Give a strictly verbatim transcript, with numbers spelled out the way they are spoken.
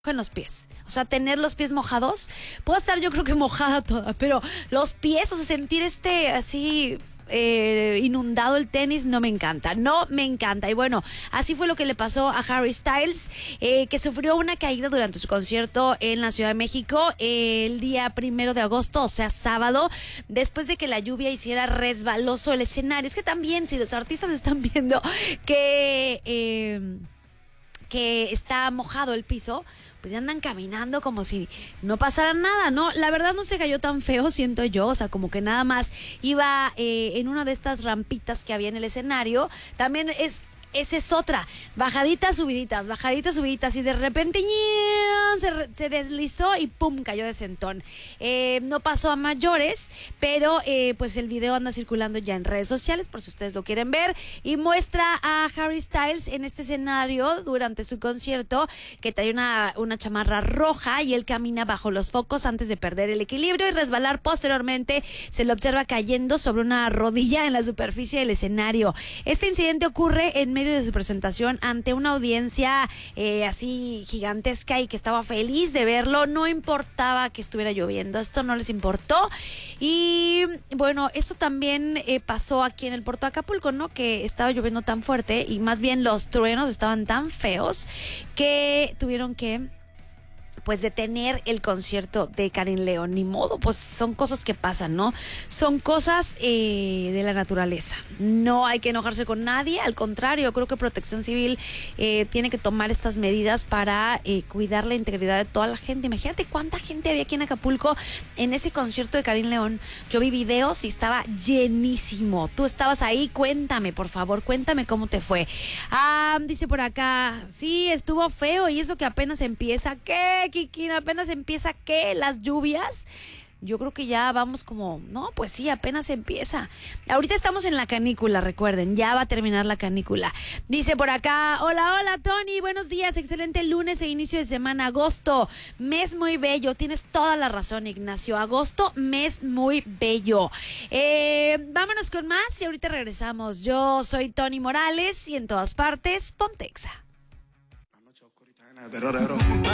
en los pies, o sea, tener los pies mojados. Puedo estar yo creo que mojada toda, pero los pies, o sea, sentir este así eh, inundado el tenis, no me encanta, no me encanta. Y bueno, así fue lo que le pasó a Harry Styles, eh, que sufrió una caída durante su concierto en la Ciudad de México eh, el día primero de agosto, o sea, sábado, después de que la lluvia hiciera resbaloso el escenario. Es que también, si los artistas están viendo que... Eh, que está mojado el piso, pues ya andan caminando como si no pasara nada, ¿no? La verdad no se cayó tan feo, siento yo, o sea, como que nada más iba eh, en una de estas rampitas que había en el escenario. También es... Esa es otra, bajaditas, subiditas, bajaditas, subiditas, y de repente se, se deslizó y pum, cayó de sentón. Eh, no pasó a mayores, pero eh, pues el video anda circulando ya en redes sociales, por si ustedes lo quieren ver, y muestra a Harry Styles en este escenario durante su concierto, que trae una, una chamarra roja y él camina bajo los focos antes de perder el equilibrio y resbalar. Posteriormente se le observa cayendo sobre una rodilla en la superficie del escenario. Este incidente ocurre en medio de su presentación ante una audiencia eh, así gigantesca y que estaba feliz de verlo. No importaba que estuviera lloviendo, esto no les importó. Y bueno, eso también eh, pasó aquí en el puerto de Acapulco, ¿no? Que estaba lloviendo tan fuerte y más bien los truenos estaban tan feos que tuvieron que pues detener el concierto de Karin León. Ni modo, pues son cosas que pasan, ¿no? Son cosas eh, de la naturaleza. No hay que enojarse con nadie, al contrario, creo que Protección Civil eh, tiene que tomar estas medidas para eh, cuidar la integridad de toda la gente. Imagínate cuánta gente había aquí en Acapulco en ese concierto de Karin León. Yo vi videos y estaba llenísimo. Tú estabas ahí, cuéntame, por favor, cuéntame cómo te fue. Ah, dice por acá, sí, estuvo feo y eso que apenas empieza. ¿Qué? Kikín, apenas empieza, ¿qué? Las lluvias. Yo creo que ya vamos como, no, pues sí, apenas empieza. Ahorita estamos en la canícula, recuerden, ya va a terminar la canícula. Dice por acá, hola, hola, Tony, buenos días, excelente lunes e inicio de semana, agosto, mes muy bello, tienes toda la razón, Ignacio, agosto, mes muy bello. Eh, vámonos con más y ahorita regresamos. Yo soy Tony Morales y en todas partes, Pontexa.